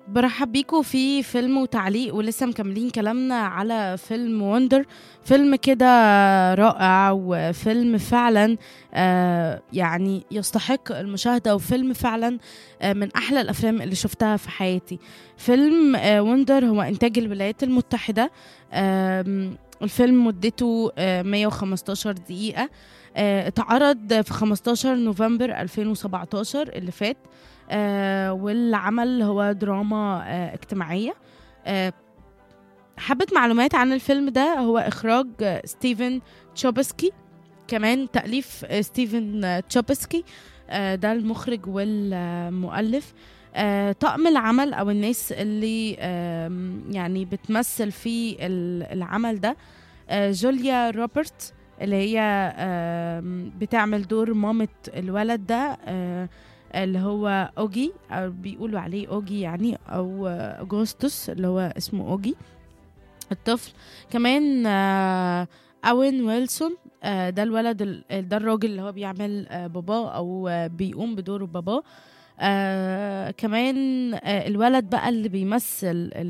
برحب بيكم في فيلم وتعليق ولسه مكملين كلامنا على فيلم وندر. فيلم كده رائع وفيلم فعلا يعني يستحق المشاهدة، وفيلم فعلا من أحلى الأفلام اللي شفتها في حياتي. فيلم وندر هو إنتاج الولايات المتحدة. الفيلم مدته 115 دقيقة. اتعرض في 15 نوفمبر 2017 اللي فات. والعمل هو دراما اجتماعية. آه حبة معلومات عن الفيلم ده: هو إخراج ستيفن تشوبسكي، كمان تأليف ستيفن تشوبسكي. ده المخرج والمؤلف. طاقم العمل أو الناس اللي يعني بتمثل في العمل ده: جوليا روبرت اللي هي بتعمل دور مامة الولد ده، اللي هو أوجي، أو بيقولوا عليه أوجي يعني، أو أغسطس اللي هو اسمه أوجي الطفل. كمان أوين ويلسون، ده الولد ده الراجل اللي هو بيعمل باباه أو بيقوم بدور باباه. كمان الولد بقى اللي بيمثل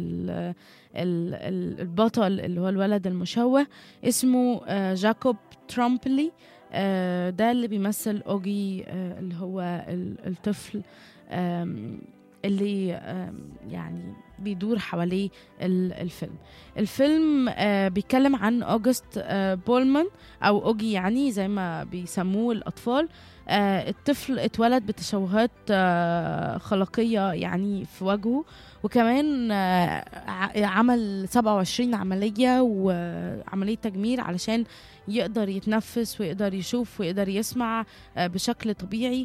البطل اللي هو الولد المشوه اسمه جاكوب ترامبلي. ده اللي بيمثل أوجي، اللي هو الطفل اللي يعني بيدور حواليه الفيلم. الفيلم بيتكلم عن أوجست بولمان أو أوجي، يعني زي ما بيسموه الأطفال. الطفل اتولد بتشوهات خلقية يعني في وجهه، وكمان عمل 27 عملية وعملية تجميل علشان يقدر يتنفس ويقدر يشوف ويقدر يسمع بشكل طبيعي.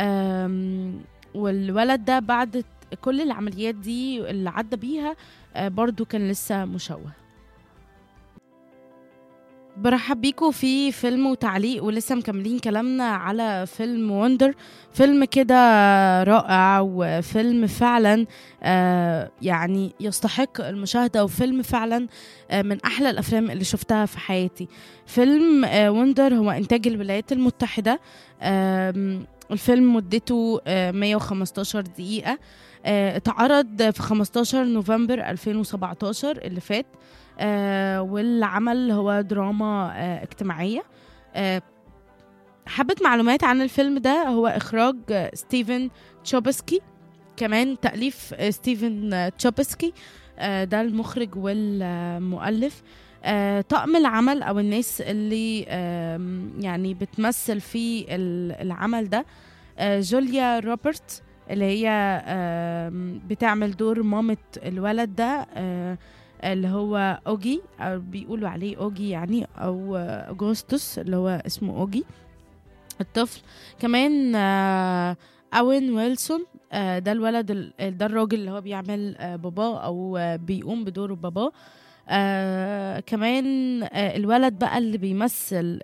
والولد ده بعد كل العمليات دي اللي عدى بيها برضو كان لسه مشوه. برحب بيكم في فيلم وتعليق ولسه مكملين كلامنا على فيلم وندر. فيلم كده رائع وفيلم فعلا يعني يستحق المشاهدة، وفيلم فعلا من أحلى الأفلام اللي شفتها في حياتي. فيلم وندر هو إنتاج الولايات المتحدة. الفيلم مدته 115 دقيقة. اتعرض في 15 نوفمبر 2017 اللي فات. والعمل هو دراما اجتماعية. حبة معلومات عن الفيلم ده: هو إخراج ستيفن تشوبسكي، كمان تأليف ستيفن تشوبسكي. ده المخرج والمؤلف. طاقم العمل أو الناس اللي يعني بتمثل في العمل ده: جوليا روبرت اللي هي بتعمل دور مامة الولد ده، اللي هو أوجي، أو بيقولوا عليه أوجي يعني، أو أغسطس اللي هو اسمه أوجي الطفل. كمان أوين ويلسون، ده الولد ده الراجل اللي هو بيعمل باباه أو بيقوم بدور باباه. كمان الولد بقى اللي بيمثل